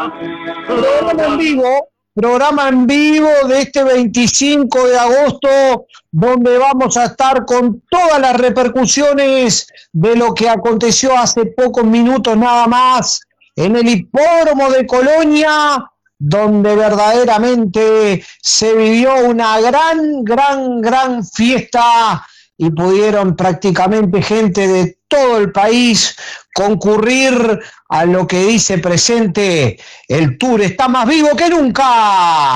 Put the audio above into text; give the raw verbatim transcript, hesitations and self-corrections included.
Programa en vivo, programa en vivo de este veinticinco de agosto, donde vamos a estar con todas las repercusiones de lo que aconteció hace pocos minutos nada más en el hipódromo de Colonia, donde verdaderamente se vivió una gran, gran, gran fiesta y pudieron prácticamente gente de todo el país concurrir a lo que dice presente: el Tour está más vivo que nunca.